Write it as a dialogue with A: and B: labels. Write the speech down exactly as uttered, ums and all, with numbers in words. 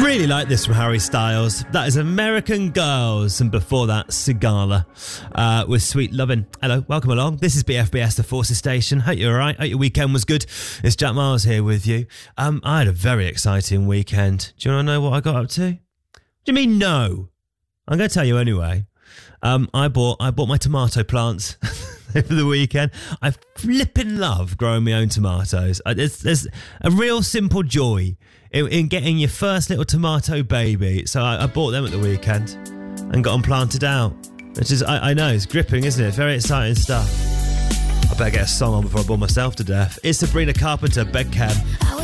A: Really like this from Harry Styles. That is American Girls, and before that, Sigala uh, with Sweet Lovin'. Hello, welcome along. This is B F B S, the Forces Station. Hope you're all right. Hope your weekend was good. It's Jack Miles here with you. Um, I had a very exciting weekend. Do you want to know what I got up to? What do you mean no? I'm going to tell you anyway. Um, I bought I bought my tomato plants over the weekend. I flipping love growing my own tomatoes. There's, there's a real simple joy in, in getting your first little tomato baby. So I, I bought them at the weekend and got them planted out. Which is, I, I know, it's gripping, isn't it? Very exciting stuff. I better get a song on before I bore myself to death. It's Sabrina Carpenter, Bedcam.